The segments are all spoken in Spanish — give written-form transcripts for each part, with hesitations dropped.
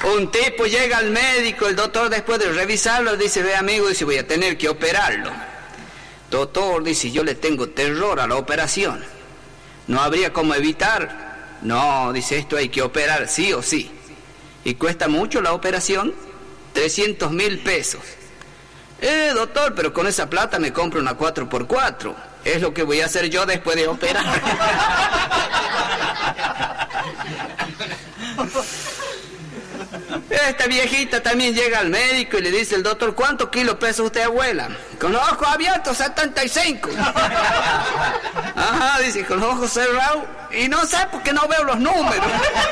Un tipo llega al médico, el doctor después de revisarlo dice, ve amigo, dice, voy a tener que operarlo. Doctor, dice, yo le tengo terror a la operación. ¿No habría cómo evitar? No, dice, esto hay que operar sí o sí. ¿Y cuesta mucho la operación? 300.000 pesos. Doctor, pero con esa plata me compro una 4x4. Es lo que voy a hacer yo después de operar. Esta viejita también llega al médico y le dice el doctor, ¿cuántos kilos pesa usted, abuela? Con los ojos abiertos, 75. Ajá, dice, con los ojos cerrados. Y no sé por qué no veo los números.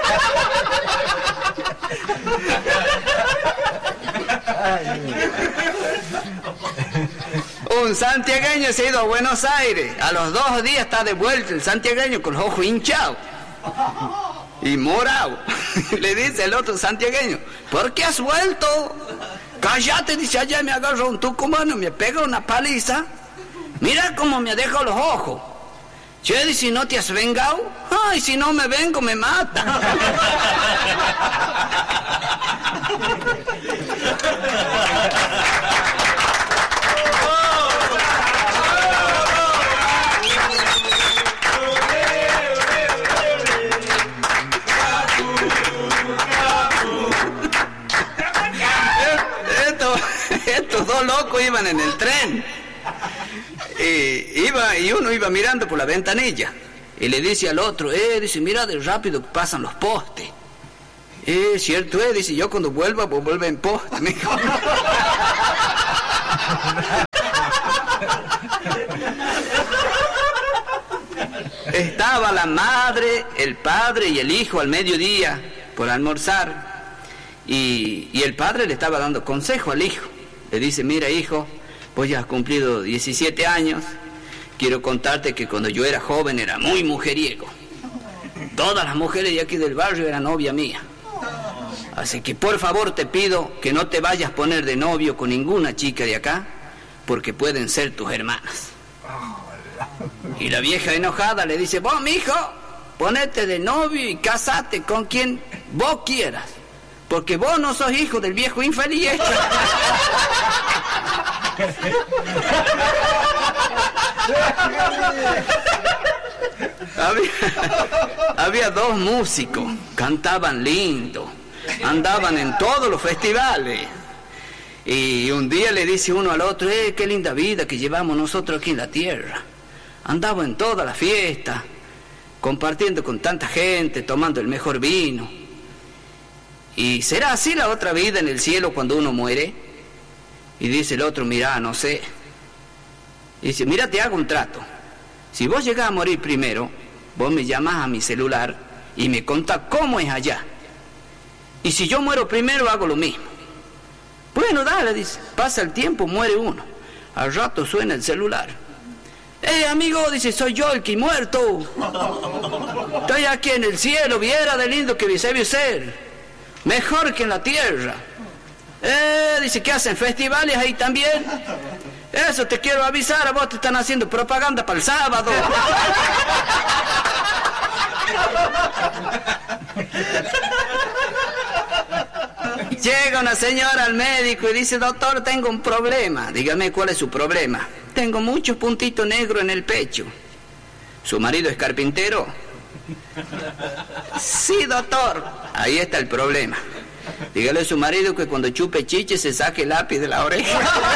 Un santiagueño se ha ido a Buenos Aires. A los 2 días está de vuelta el santiagueño con los ojos hinchados y morado. Le dice el otro santiagueño, ¿por qué has vuelto? Cállate, dice, allá me agarró un tucumano, me pegó una paliza. Mira cómo me ha dejado los ojos. Che, dice, ¿no te has vengado? Ay, si no me vengo, me mata. Estos dos locos iban en el tren y uno iba mirando por la ventanilla y le dice al otro, dice, mira de rápido que pasan los postes. Cierto dice, yo cuando vuelva, pues vuelve en poste. Estaba la madre, el padre y el hijo al mediodía por almorzar y el padre le estaba dando consejo al hijo. Le dice, mira hijo, vos ya has cumplido 17 años, quiero contarte que cuando yo era joven era muy mujeriego. Todas las mujeres de aquí del barrio eran novia mía. Así que por favor te pido que no te vayas a poner de novio con ninguna chica de acá, porque pueden ser tus hermanas. Y la vieja enojada le dice, vos mijo, ponete de novio y casate con quien vos quieras. Porque vos no sos hijo del viejo infeliz este. Había 2 músicos, cantaban lindo, andaban en todos los festivales. Y un día le dice uno al otro, qué linda vida que llevamos nosotros aquí en la tierra. Andamos en todas las fiestas, compartiendo con tanta gente, tomando el mejor vino. ¿Y será así la otra vida en el cielo cuando uno muere? Y dice el otro, mira, no sé. Y dice, mira, te hago un trato. Si vos llegás a morir primero, vos me llamás a mi celular y me contás cómo es allá. Y si yo muero primero, hago lo mismo. Bueno, dale, dice, pasa el tiempo, muere uno. Al rato suena el celular. Amigo, dice, soy yo el que he muerto. Estoy aquí en el cielo, viera de lindo que debe ser. Mejor que en la tierra. Dice, ¿qué hacen? ¿Festivales ahí también? Eso te quiero avisar, a vos te están haciendo propaganda para el sábado. Llega una señora al médico y dice, doctor, tengo un problema. Dígame, ¿cuál es su problema? Tengo muchos puntitos negros en el pecho. ¿Su marido es carpintero? Sí, doctor. Ahí está el problema. Dígale a su marido que cuando chupe chiche se saque el lápiz de la oreja.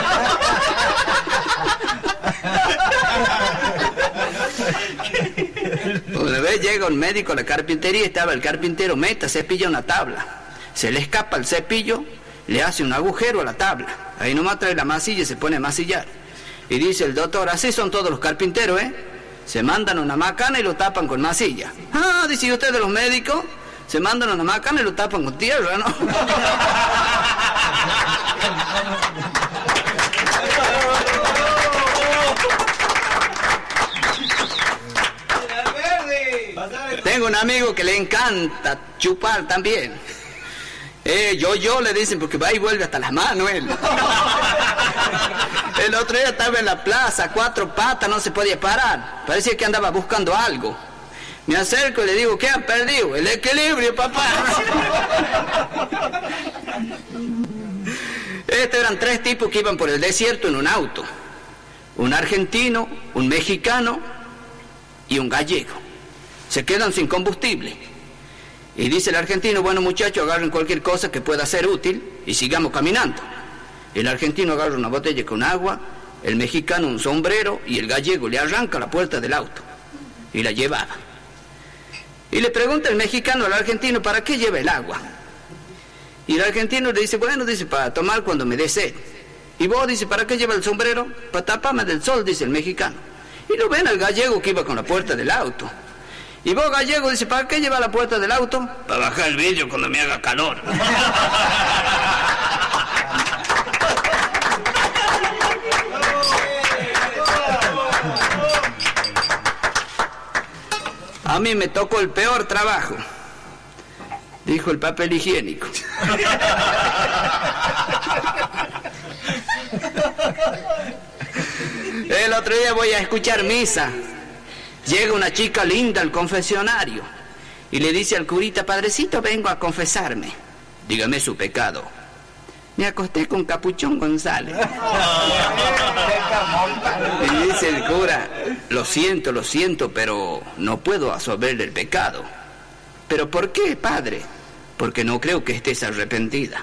Una vez llega un médico a la carpintería y estaba el carpintero, cepilla una tabla. Se le escapa el cepillo, le hace un agujero a la tabla. Ahí nomás trae la masilla y se pone a masillar. Y dice el doctor, así son todos los carpinteros, Se mandan una macana y lo tapan con masilla. Dice, ¿y ustedes los médicos? Se mandan una macana y lo tapan con tierra, ¿no? Tengo un amigo que le encanta chupar también. Yo le dicen porque va y vuelve hasta las manos él. El otro día estaba en la plaza, 4 patas, no se podía parar. Parecía que andaba buscando algo. Me acerco y le digo, ¿qué han perdido? El equilibrio, papá. Estos eran 3 tipos que iban por el desierto en un auto. Un argentino, un mexicano y un gallego. Se quedan sin combustible. Y dice el argentino, bueno muchachos, agarren cualquier cosa que pueda ser útil y sigamos caminando. El argentino agarra una botella con agua, el mexicano un sombrero y el gallego le arranca la puerta del auto y la llevaba. Y le pregunta el mexicano al argentino, ¿para qué lleva el agua? Y el argentino le dice, bueno, dice, para tomar cuando me dé sed. Y vos, dice, ¿para qué lleva el sombrero? Para taparme del sol, dice el mexicano. Y lo ven al gallego que iba con la puerta del auto. Y vos, gallego, dice, ¿para qué lleva la puerta del auto? Para bajar el vidrio cuando me haga calor. A mí me tocó el peor trabajo, dijo el papel higiénico. El otro día voy a escuchar misa. Llega una chica linda al confesionario y le dice al curita, padrecito, vengo a confesarme. Dígame su pecado. Me acosté con Capuchón González. Y dice el cura, lo siento, pero no puedo absolverle el pecado. ¿Pero por qué, padre? Porque no creo que estés arrepentida.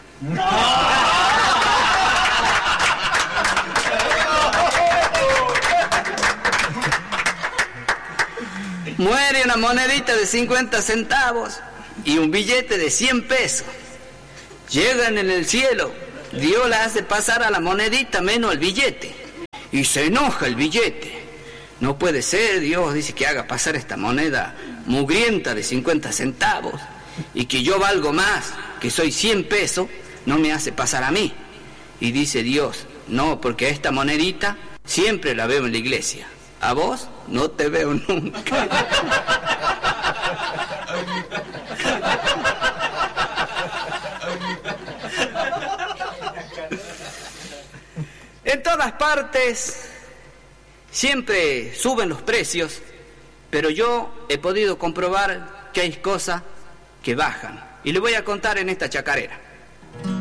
Muere una monedita de 50 centavos y un billete de 100 pesos. Llegan en el cielo, Dios la hace pasar a la monedita menos al billete. Y se enoja el billete. No puede ser, Dios dice que haga pasar esta moneda mugrienta de 50 centavos y que yo valgo más, que soy 100 pesos, no me hace pasar a mí. Y dice Dios, no, porque esta monedita siempre la veo en la iglesia. A vos no te veo nunca. En todas partes siempre suben los precios, pero yo he podido comprobar que hay cosas que bajan. Y le voy a contar en esta chacarera.